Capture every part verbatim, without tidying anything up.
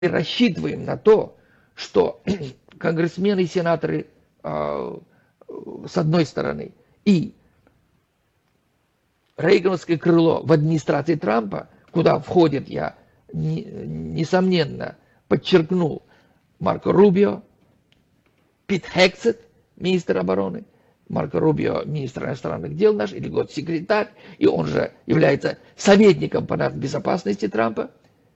рассчитываем на то, что конгрессмены и сенаторы э, с одной стороны и рейгановское крыло в администрации Трампа, куда входит, я не, несомненно подчеркнул, Марко Рубио, Пит Хексет, министр обороны, Марко Рубио, министр иностранных дел наш, или госсекретарь, и он же является советником по безопасности Трампа,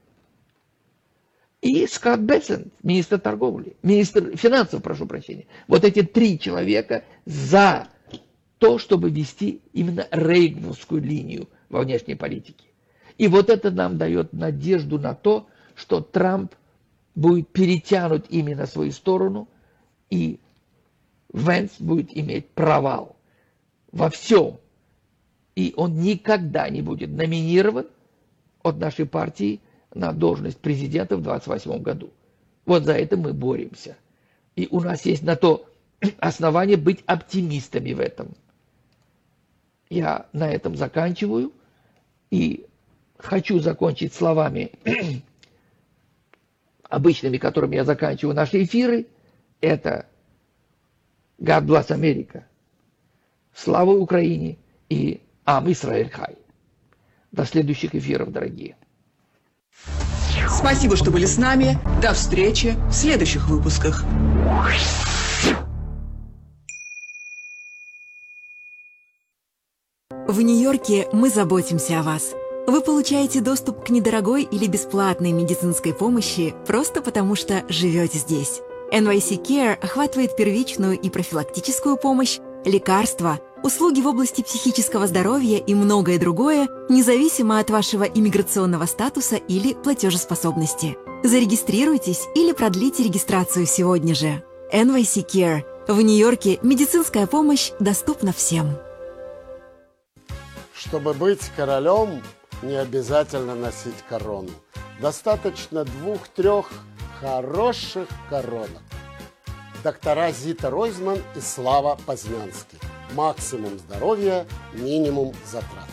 и Скотт Бессент, министр торговли, министр финансов, прошу прощения. Вот эти три человека за то, чтобы вести именно рейгановскую линию во внешней политике. И вот это нам дает надежду на то, что Трамп будет перетянут именно на свою сторону, и Венс будет иметь провал во всем. И он никогда не будет номинирован от нашей партии на должность президента в двадцать восьмом году. Вот за это мы боремся. И у нас есть на то основание быть оптимистами в этом. Я на этом заканчиваю и хочу закончить словами обычными, которыми я заканчиваю наши эфиры. Это God bless America. Слава Украине и Ам Исраэль Хай. До следующих эфиров, дорогие. Спасибо, что были с нами. До встречи в следующих выпусках. В Нью-Йорке мы заботимся о вас. Вы получаете доступ к недорогой или бесплатной медицинской помощи просто потому, что живете здесь. эн вай си Care охватывает первичную и профилактическую помощь, лекарства, услуги в области психического здоровья и многое другое, независимо от вашего иммиграционного статуса или платежеспособности. Зарегистрируйтесь или продлите регистрацию сегодня же. эн вай си Care. В Нью-Йорке медицинская помощь доступна всем. Чтобы быть королем, не обязательно носить корону. Достаточно двух-трех хороших коронок. Доктора Зита Ройзман и Слава Познянский. Максимум здоровья, минимум затрат.